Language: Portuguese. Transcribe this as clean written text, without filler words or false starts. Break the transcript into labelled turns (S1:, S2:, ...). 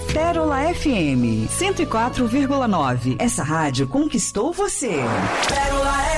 S1: Pérola FM 104,9. Essa rádio conquistou você. Pérola FM.